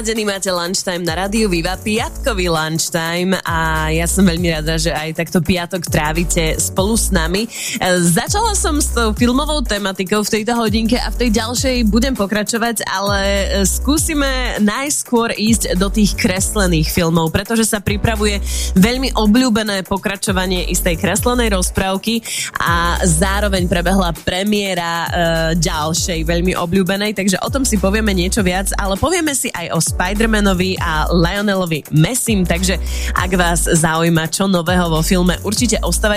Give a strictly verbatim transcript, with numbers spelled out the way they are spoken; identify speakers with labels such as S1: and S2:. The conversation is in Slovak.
S1: naladený máte Lunchtime na Rádiu Viva, piatkový Lunchtime a ja som veľmi rada, že aj takto piatok trávite spolu s nami. Začala som s tou filmovou tematikou v tejto hodinke a v tej ďalšej budem pokračovať, ale skúsime najskôr ísť do tých kreslených filmov, pretože sa pripravuje veľmi obľúbené pokračovanie istej kreslenej rozprávky a zároveň prebehla premiéra e, ďalšej veľmi obľúbenej, takže o tom si povieme niečo viac, ale povieme si aj o Spider-Manovi a Lionelovi Messim, takže ak vás zaujíma čo nového vo filme, určite ostávajte